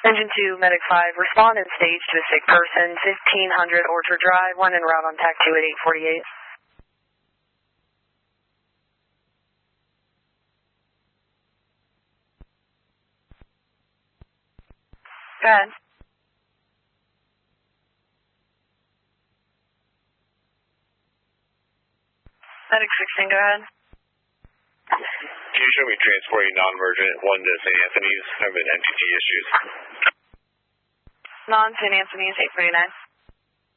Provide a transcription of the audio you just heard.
Engine 2, Medic 5, respond in stage to a sick person, 1500 Orchard Drive, 1 en route on TAC 2 at 848. Go ahead. Medic 16, go ahead. Can you show me transporting non-emergent 1 to St. Anthony's? Having MTT issues. Non-St. Anthony's, 839.